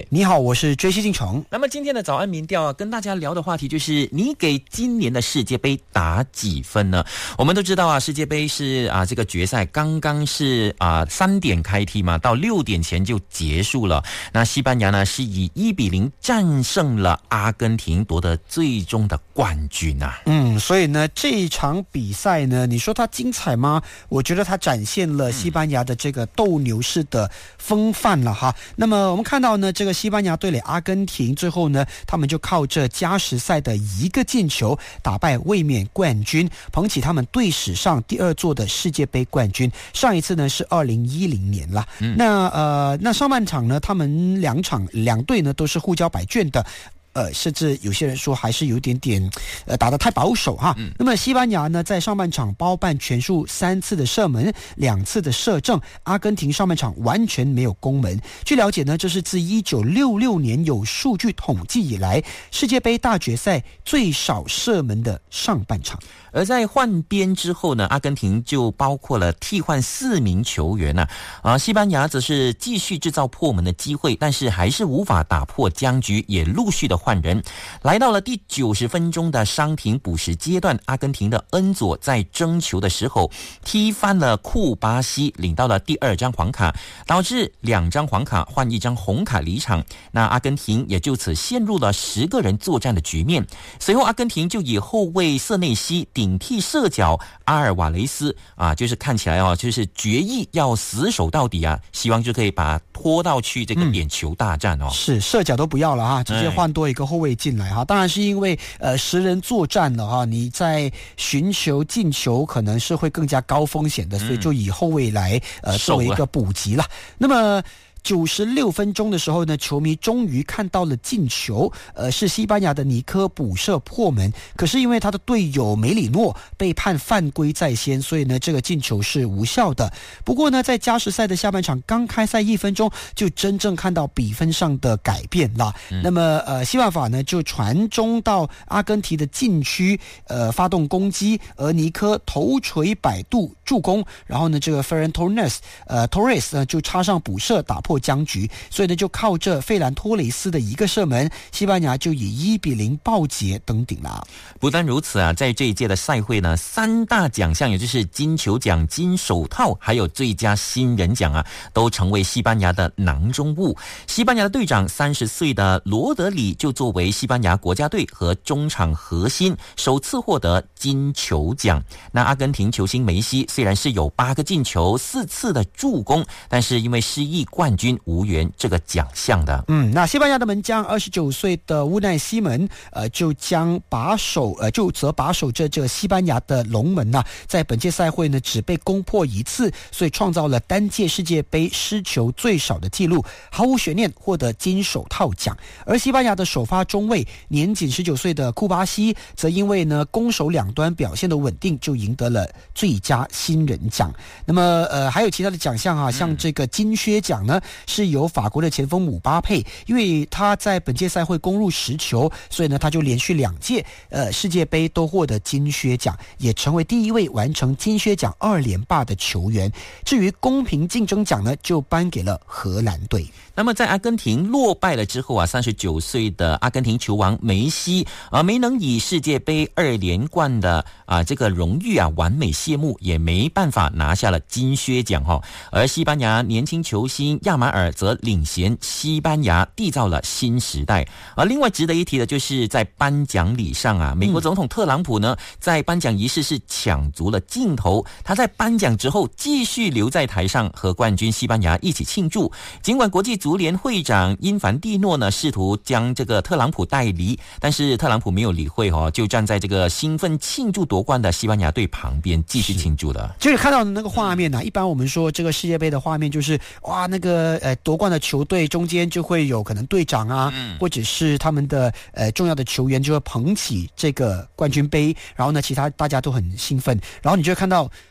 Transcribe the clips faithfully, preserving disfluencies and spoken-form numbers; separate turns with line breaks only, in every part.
你好，我是追西进城。
那么今天的早安民调啊，跟大家聊的话题就是你给今年的世界杯打几分呢？我们都知道啊，世界杯是啊这个决赛刚刚是啊三点开踢嘛，到六点前就结束了。那西班牙呢是以一比零战胜了阿根廷，夺得最终的冠军啊。
嗯，所以呢这一场比赛呢，你说它精彩吗？我觉得它展现了西班牙的这个斗牛士的风范了哈。那么我们看到呢，这个西班牙对垒阿根廷，最后呢他们就靠着加时赛的一个进球打败卫冕冠军，捧起他们队史上第二座的世界杯冠军。上一次呢是二零一零年了。嗯、那呃那上半场呢，他们两场两队呢都是互交白卷的。呃，甚至有些人说还是有点点，呃，打得太保守哈。嗯、那么西班牙呢，在上半场包办全数三次的射门，两次的射正；阿根廷上半场完全没有攻门。据了解呢，这是自一九六六年有数据统计以来，世界杯大决赛最少射门的上半场。
而在换边之后呢，阿根廷就包括了替换四名球员呢、啊，啊，西班牙则是继续制造破门的机会，但是还是无法打破僵局，也陆续的换人。来到了第九十分钟的伤停补时阶段，阿根廷的恩佐在争球的时候踢翻了库巴西，领到了第二张黄卡，导致两张黄卡换一张红卡离场。那阿根廷也就此陷入了十个人作战的局面。随后阿根廷就以后卫瑟内西顶替射脚阿尔瓦雷斯啊，就是看起来哦，就是决意要死守到底啊，希望就可以把它拖到去这个点球大战哦。
嗯、是射脚都不要了哈，直接换多一个后卫进来哈。当然是因为呃十人作战了哈，你在寻求进球可能是会更加高风险的，所以就以后卫来呃作为一个补给了。那么九十六分钟的时候呢，球迷终于看到了进球，呃，是西班牙的尼科补射破门，可是因为他的队友梅里诺被判犯规在先，所以呢，这个进球是无效的。不过呢，在加时赛的下半场刚开赛一分钟，就真正看到比分上的改变了。嗯、那么，呃，西班牙呢就传中到阿根廷的禁区，呃，发动攻击，而尼科头锤摆渡助攻，然后呢，这个 Ferran Torres， 呃 Torres 呢就插上补射打破破僵局，所以呢就靠着费兰托雷斯的一个射门，西班牙就以一比零爆捷登顶了。
不但如此啊，在这一届的赛会呢，三大奖项也就是金球奖、金手套还有最佳新人奖啊，都成为西班牙的囊中物。西班牙的队长三十岁的罗德里就作为西班牙国家队和中场核心首次获得金球奖。那阿根廷球星梅西虽然是有八个进球、四次的助攻，但是因为失意冠军无缘这个奖项的。
嗯，那西班牙的门将二十九岁的乌奈西门，呃，就将把守，呃，就则把守着这西班牙的龙门呐、啊，在本届赛会呢只被攻破一次，所以创造了单届世界杯失球最少的纪录，毫无悬念获得金手套奖。而西班牙的首发中卫年仅十九岁的库巴西，则因为呢攻守两端表现的稳定，就赢得了最佳新人奖。那么呃还有其他的奖项啊，像这个金靴奖呢。是由法国的前锋姆巴佩，因为他在本届赛会攻入十球，所以呢他就连续两届呃世界杯都获得金靴奖，也成为第一位完成金靴奖二连霸的球员。至于公平竞争奖呢，就颁给了荷兰队。
那么在阿根廷落败了之后啊，三十九岁的阿根廷球王梅西啊，没能以世界杯二连冠的啊这个荣誉啊完美谢幕，也没办法拿下了金靴奖哈、哦。而西班牙年轻球星亚马尔则领衔西班牙缔造了新时代。而另外值得一提的就是在颁奖礼上啊，美国总统特朗普呢在颁奖仪式是抢足了镜头，他在颁奖之后继续留在台上和冠军西班牙一起庆祝。尽管国际足联会长因凡蒂诺呢试图将这个特朗普带离，但是特朗普没有理会哦，就站在这个兴奋庆祝夺冠的西班牙队旁边继续庆祝了。
就是看到的那个画面啊，一般我们说这个世界杯的画面就是哇，那个呃夺冠的球队中间就会有可能队长啊，嗯、或者是他们的呃重要的球员就会捧起这个冠军杯，然后呢其他大家都很兴奋，然后你就会看到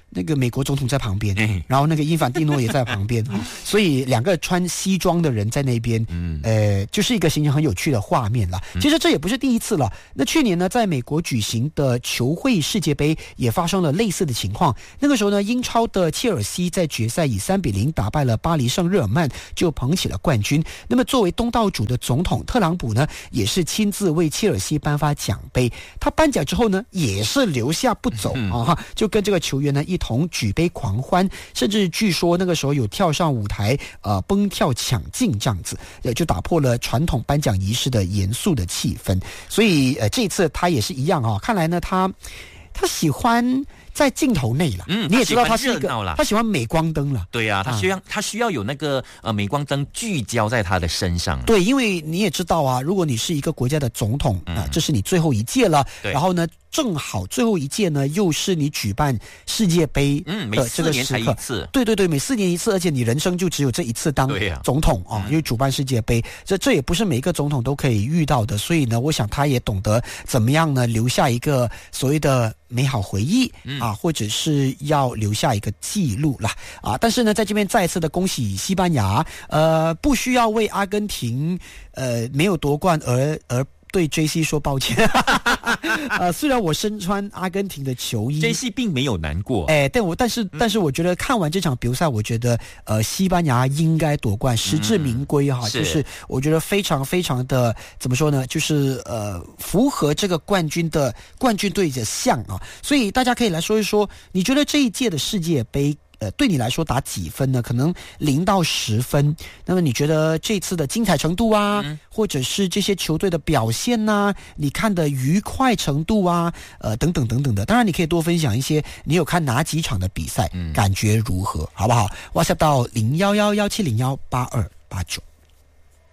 那个美国总统在旁边，然后那个伊凡蒂诺也在旁边，所以两个穿西装的人在那边，嗯，呃，就是一个形成很有趣的画面了。其实这也不是第一次了。那去年呢，在美国举行的球会世界杯也发生了类似的情况。那个时候呢，英超的切尔西在决赛以三比零打败了巴黎圣日耳曼，就捧起了冠军。那么作为东道主的总统特朗普呢，也是亲自为切尔西颁发奖杯。他颁奖之后呢，也是留下不走啊，就跟这个球员呢一同举杯狂欢，甚至据说那个时候有跳上舞台，呃，蹦跳抢镜这样子，呃，就打破了传统颁奖仪式的严肃的气氛。所以，呃，这一次他也是一样啊，看来呢，他他喜欢在镜头内了，
嗯，
你也知道他是一个，
他
他喜欢镁光灯了，
对啊，他需要、啊、他需要有那个呃镁光灯聚焦在他的身上，
对，因为你也知道啊，如果你是一个国家的总统啊、呃，这是你最后一届了，然后呢，正好最后一届呢又是你举办世界杯的这个时刻，嗯，每四年才一次，对对对，每四年一次，而且你人生就只有这一次当总统啊，因为主办世界杯，这这也不是每一个总统都可以遇到的，所以呢，我想他也懂得怎么样呢，留下一个所谓的美好回忆啊，或者是要留下一个记录啦啊！但是呢，在这边再次的恭喜西班牙，呃，不需要为阿根廷呃没有夺冠而而对 J C 说抱歉。呃，虽然我身穿阿根廷的球衣
，J C 并没有难过，
哎、欸，但我但是但是我觉得看完这场比赛，我觉得呃，西班牙应该夺冠，实至名归哈、嗯，就是我觉得非常非常的怎么说呢，就是呃，符合这个冠军的冠军队的像啊，所以大家可以来说一说，你觉得这一届的世界杯？呃，对你来说打几分呢？可能零到十分。那么你觉得这次的精彩程度啊，嗯、或者是这些球队的表现呐、啊，你看的愉快程度啊，呃，等等等等的。当然，你可以多分享一些你有看哪几场的比赛，嗯、感觉如何，好不好 ？WhatsApp 到零幺幺幺七零幺八二八九。